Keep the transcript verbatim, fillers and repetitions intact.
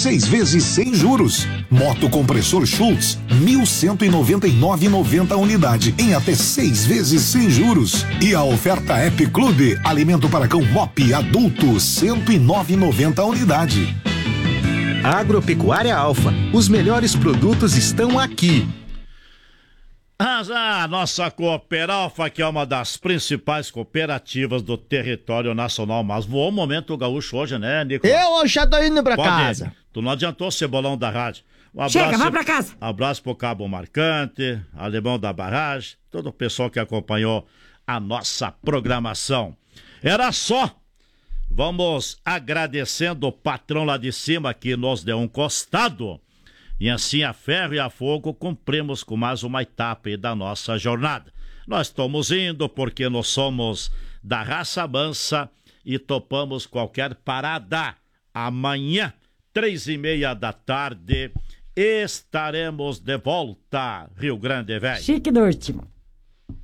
seis vezes sem juros. Moto compressor Schultz, mil cento e noventa e nove reais e noventa centavos a unidade, em até seis vezes sem juros. E a oferta App Clube, alimento para cão Mop adulto, cento e nove reais e noventa centavos a unidade. Agropecuária Alfa, os melhores produtos estão aqui. A nossa Cooperalfa, que é uma das principais cooperativas do território nacional, mas voou o momento gaúcho hoje, né, Nico? Eu já tô indo pra Pode casa. Ir. Tu não adiantou, Cebolão da Rádio. Um abraço, Chega, vai pra casa. Abraço pro Cabo Marcante, Alemão da Barragem, todo o pessoal que acompanhou a nossa programação. Era só. Vamos agradecendo o patrão lá de cima que nos deu um costado. E assim, a ferro e a fogo, cumprimos com mais uma etapa aí da nossa jornada. Nós estamos indo porque nós somos da raça mansa e topamos qualquer parada. Amanhã, três e meia da tarde, estaremos de volta, Rio Grande, velho. Chique do último.